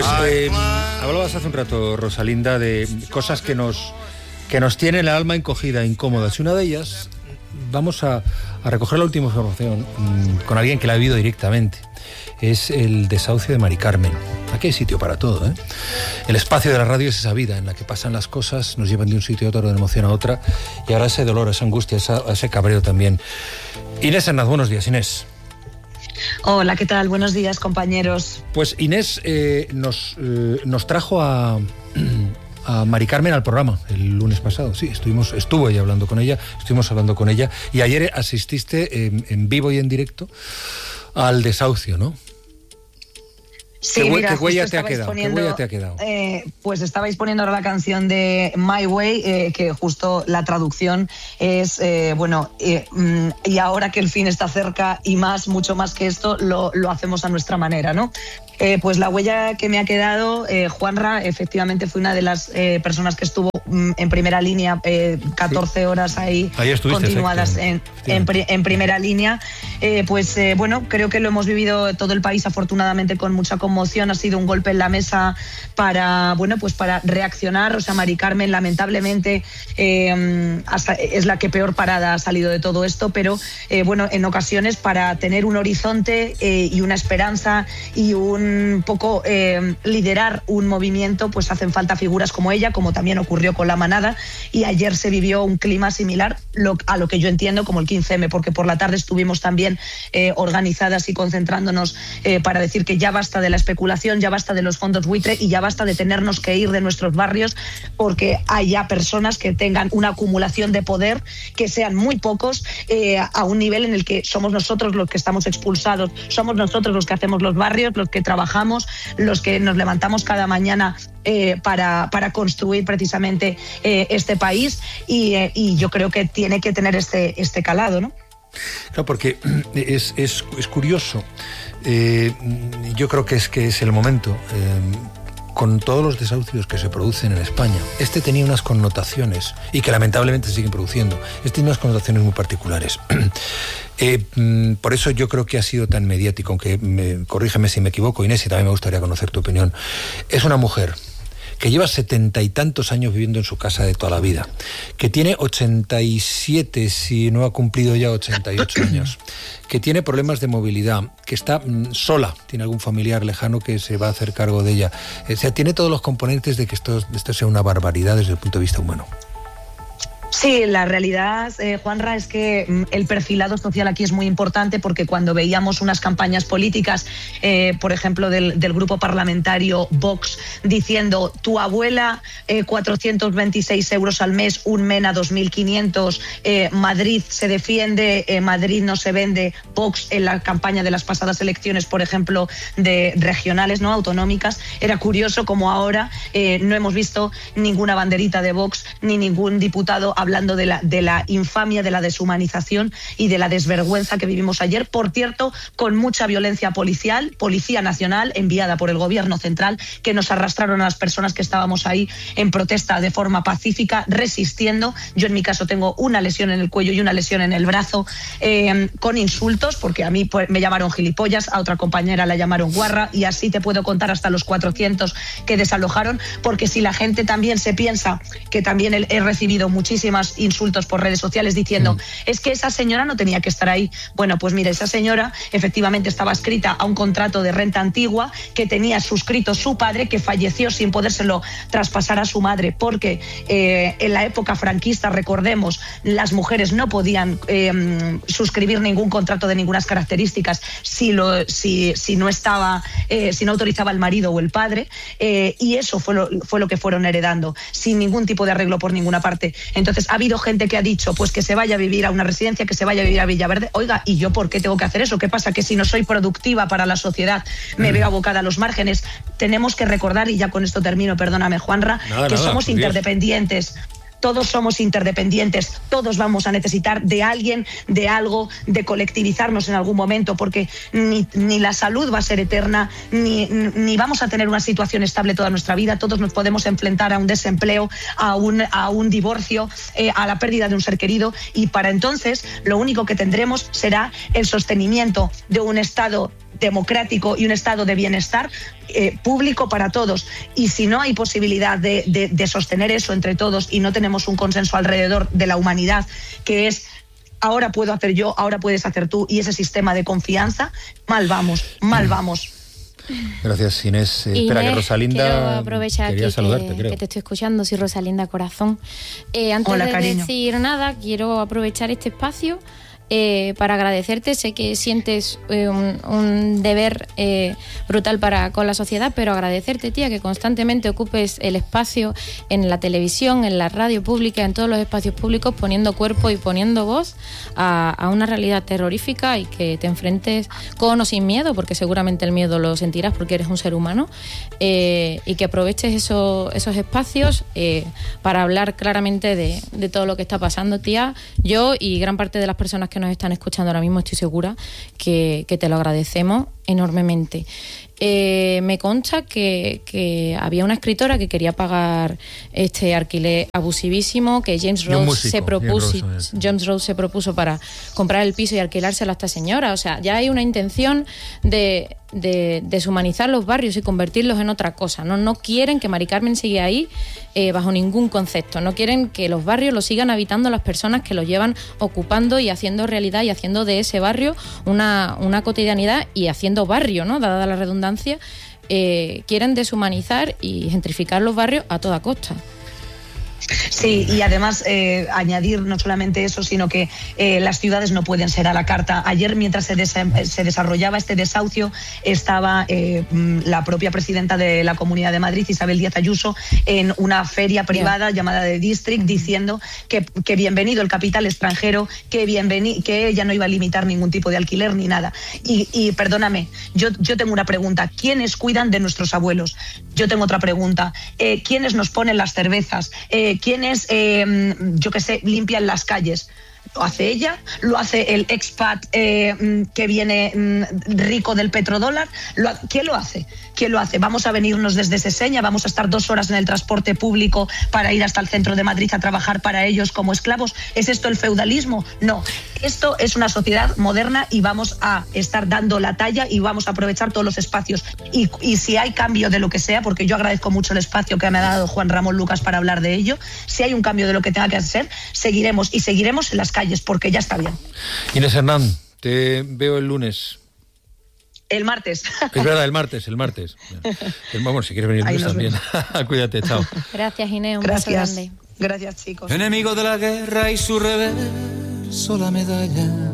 Hablabas hace un rato, Rosalinda, de cosas que nos tienen el alma encogida, incómodas. Y una de ellas, vamos a recoger la última información con alguien que la ha vivido directamente. Es el desahucio de Mari Carmen. Aquí hay sitio para todo, ¿eh? El espacio de la radio es esa vida en la que pasan las cosas, nos llevan de un sitio a otro, de una emoción a otra, y ahora ese dolor, esa angustia, ese cabreo también. Inés Hernández, buenos días, Inés. Hola, ¿qué tal? Buenos días, compañeros. Pues Inés nos trajo a Mari Carmen al programa el lunes pasado. Sí, estuvo ella hablando con ella, estuvimos hablando con ella, y ayer asististe en vivo y en directo al desahucio, ¿no? Sí, ¿Qué huella te ha quedado? Pues estabais poniendo ahora la canción de My Way, que justo la traducción es, y ahora que el fin está cerca y mucho más que esto, lo hacemos a nuestra manera, ¿no? Pues la huella que me ha quedado, Juanra, efectivamente fue una de las personas que estuvo en primera línea, 14 horas ahí continuadas en primera línea. Creo que lo hemos vivido todo el país, afortunadamente, con mucha conmoción. Ha sido un golpe en la mesa para reaccionar. O sea, Mari Carmen, lamentablemente, es la que peor parada ha salido de todo esto, pero en ocasiones, para tener un horizonte y una esperanza y un poco liderar un movimiento, pues hacen falta figuras como ella, como también ocurrió con la Manada, y ayer se vivió un clima similar a lo que yo entiendo como el 15M, porque por la tarde estuvimos también organizadas y concentrándonos para decir que ya basta de la especulación, ya basta de los fondos buitre y ya basta de tenernos que ir de nuestros barrios, porque hay ya personas que tengan una acumulación de poder, que sean muy pocos, a un nivel en el que somos nosotros los que estamos expulsados, somos nosotros los que hacemos los barrios, los que trabajamos, los que nos levantamos cada mañana para construir precisamente este país, y yo creo que tiene que tener este calado, ¿no? Claro, porque es curioso. Yo creo que es el momento. Con todos los desahucios que se producen en España, este tenía unas connotaciones, y que lamentablemente se siguen produciendo, tiene unas connotaciones muy particulares. Por eso yo creo que ha sido tan mediático, aunque corrígeme si me equivoco, Inés, y también me gustaría conocer tu opinión. Es una mujer que lleva 70 y tantos años viviendo en su casa de toda la vida, que tiene 87, si no ha cumplido ya 88 años, que tiene problemas de movilidad, que está sola, tiene algún familiar lejano que se va a hacer cargo de ella. O sea, tiene todos los componentes de que esto sea una barbaridad desde el punto de vista humano. Sí, la realidad, Juanra, es que el perfilado social aquí es muy importante, porque cuando veíamos unas campañas políticas, por ejemplo, del grupo parlamentario Vox, diciendo tu abuela 426 euros al mes, un MENA 2.500, Madrid se defiende, Madrid no se vende, Vox en la campaña de las pasadas elecciones, por ejemplo, de regionales, no autonómicas, era curioso como ahora no hemos visto ninguna banderita de Vox ni ningún diputado hablando de la infamia, de la deshumanización y de la desvergüenza que vivimos ayer, por cierto, con mucha violencia policial, Policía Nacional enviada por el Gobierno Central, que nos arrastraron a las personas que estábamos ahí en protesta de forma pacífica, resistiendo. Yo en mi caso tengo una lesión en el cuello y una lesión en el brazo, con insultos, porque a mí me llamaron gilipollas, a otra compañera la llamaron guarra, y así te puedo contar hasta los 400 que desalojaron, porque si la gente también se piensa que también he recibido muchísimas insultos por redes sociales diciendo es que esa señora no tenía que estar ahí. Bueno, pues mira, esa señora efectivamente estaba adscrita a un contrato de renta antigua que tenía suscrito su padre, que falleció sin podérselo traspasar a su madre, porque en la época franquista, recordemos, las mujeres no podían suscribir ningún contrato de ninguna características si no autorizaba el marido o el padre, y eso fue lo que fueron heredando, sin ningún tipo de arreglo por ninguna parte. Entonces ha habido gente que ha dicho pues que se vaya a vivir a una residencia, que se vaya a vivir a Villaverde. Oiga, ¿y yo por qué tengo que hacer eso? ¿Qué pasa? Que si no soy productiva para la sociedad, me veo abocada a los márgenes. Tenemos que recordar, y ya con esto termino, perdóname, Juanra, que somos interdependientes. Todos somos interdependientes, todos vamos a necesitar de alguien, de algo, de colectivizarnos en algún momento, porque ni la salud va a ser eterna, ni vamos a tener una situación estable toda nuestra vida. Todos nos podemos enfrentar a un desempleo, a un divorcio, a la pérdida de un ser querido, y para entonces lo único que tendremos será el sostenimiento de un Estado democrático y un estado de bienestar público para todos. Y si no hay posibilidad de sostener eso entre todos y no tenemos un consenso alrededor de la humanidad, que es ahora puedo hacer yo, ahora puedes hacer tú, y ese sistema de confianza, mal vamos. Gracias, Inés. Espera, que Rosalinda quiero aprovechar quería aquí saludarte, creo. que te estoy escuchando. Soy Rosalinda Corazón. Antes Hola, de cariño. decir nada, quiero aprovechar este espacio para agradecerte. Sé que sientes un deber brutal con la sociedad, pero agradecerte, tía, que constantemente ocupes el espacio en la televisión, en la radio pública, en todos los espacios públicos, poniendo cuerpo y poniendo voz a una realidad terrorífica, y que te enfrentes con o sin miedo, porque seguramente el miedo lo sentirás porque eres un ser humano, y que aproveches esos espacios para hablar claramente de todo lo que está pasando, tía. Yo y gran parte de las personas que nos están escuchando ahora mismo, estoy segura que te lo agradecemos enormemente. Me consta que había una escritora que quería pagar este alquiler abusivísimo, que James Rhodes se propuso para comprar el piso y alquilárselo a esta señora. O sea, ya hay una intención de deshumanizar los barrios y convertirlos en otra cosa. No quieren que Mari Carmen siga ahí bajo ningún concepto. No quieren que los barrios los sigan habitando las personas que los llevan ocupando y haciendo realidad, y haciendo de ese barrio una cotidianidad, y haciendo barrio, ¿no? Dada la redundancia. Quieren deshumanizar y gentrificar los barrios a toda costa. Sí, y además añadir no solamente eso, sino que las ciudades no pueden ser a la carta. Ayer, mientras se desarrollaba este desahucio, estaba la propia presidenta de la Comunidad de Madrid, Isabel Díaz Ayuso, en una feria privada llamada The District, diciendo que bienvenido el capital extranjero, que ella no iba a limitar ningún tipo de alquiler ni nada. Y perdóname, yo tengo una pregunta. ¿Quiénes cuidan de nuestros abuelos? Yo tengo otra pregunta. ¿Quiénes nos ponen las cervezas? ¿Quiénes, limpian las calles? ¿Lo hace ella? ¿Lo hace el expat que viene rico del petrodólar? ¿Quién lo hace? ¿Quién lo hace? ¿Vamos a venirnos desde Seseña? ¿Vamos a estar 2 horas en el transporte público para ir hasta el centro de Madrid a trabajar para ellos como esclavos? ¿Es esto el feudalismo? No. Esto es una sociedad moderna, y vamos a estar dando la talla y vamos a aprovechar todos los espacios. Y si hay cambio de lo que sea, porque yo agradezco mucho el espacio que me ha dado Juan Ramón Lucas para hablar de ello, si hay un cambio de lo que tenga que hacer, seguiremos en las calles, porque ya está bien. Inés Hernán, te veo el lunes. El martes. Es verdad, el martes. Vamos, si quieres venir el lunes también. Cuídate, chao. Gracias, Inés, un Gracias. beso grande. Gracias, chicos. Enemigo de la guerra y su reverso la medalla.